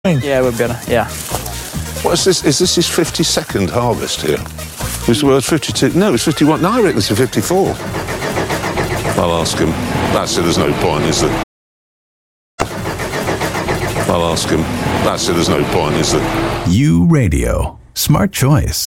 Yeah, we're better, yeah. What is this? Is this his 52nd harvest here? Was the word 52? No, it's 51. No, I reckon it's a 54. I'll ask him. That's it, there's no point, is there? I'll ask him. That's it, there's no point, is there? U Radio. Smart choice.